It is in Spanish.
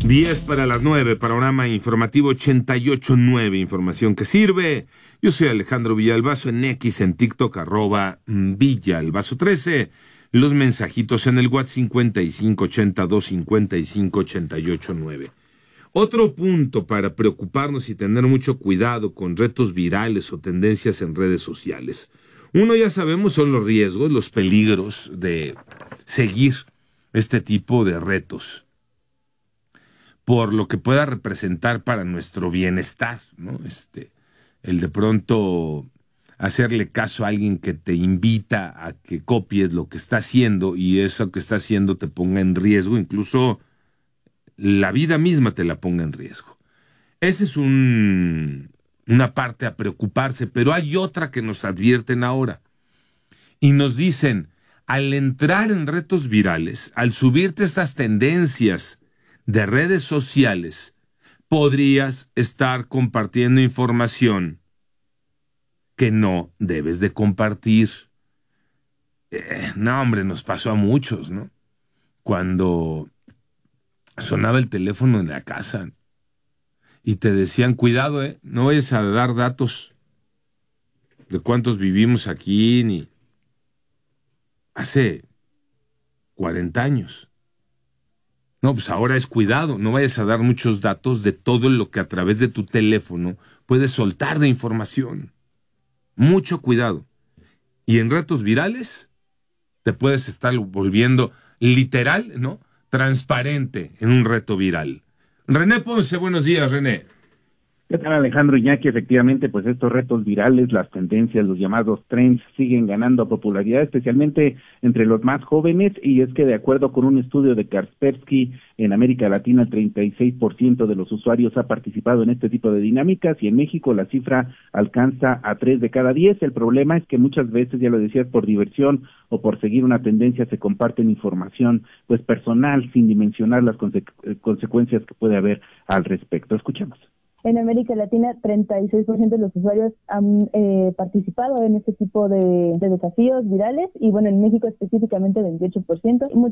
10 para las 9, panorama informativo 88.9, información que sirve. Yo soy Alejandro Villalbazo en X, en TikTok, @Villalbazo13. Los mensajitos en el WhatsApp 5582558889. Otro punto para preocuparnos y tener mucho cuidado con retos virales o tendencias en redes sociales. Uno, ya sabemos, son los riesgos, los peligros de seguir este tipo de retos, por lo que pueda representar para nuestro bienestar, ¿no? El de pronto hacerle caso a alguien que te invita a que copies lo que está haciendo y eso que está haciendo te ponga en riesgo, incluso la vida misma te la ponga en riesgo. Esa es una parte a preocuparse, pero hay otra que nos advierten ahora y nos dicen, al entrar en retos virales, al subirte estas tendencias de redes sociales, podrías estar compartiendo información que no debes de compartir. No, hombre, nos pasó a muchos, ¿no? Cuando sonaba el teléfono en la casa y te decían, cuidado, no vayas a dar datos de cuántos vivimos aquí, ni hace 40 años. No, pues ahora es cuidado, no vayas a dar muchos datos de todo lo que a través de tu teléfono puedes soltar de información. Mucho cuidado. Y en retos virales te puedes estar volviendo literal, ¿no? Transparente en un reto viral. René Ponce, buenos días, René. ¿Qué tal, Alejandro Iñaki? Efectivamente, pues estos retos virales, las tendencias, los llamados trends, siguen ganando popularidad, especialmente entre los más jóvenes, y es que de acuerdo con un estudio de Kaspersky, en América Latina el 36% de los usuarios ha participado en este tipo de dinámicas, y en México la cifra alcanza a 3 de cada 10. El problema es que muchas veces, ya lo decías, por diversión o por seguir una tendencia se comparten información pues personal, sin dimensionar las consecuencias que puede haber al respecto. Escuchemos. En América Latina, 36% de los usuarios han participado en este tipo de desafíos virales y, bueno, en México específicamente 28%.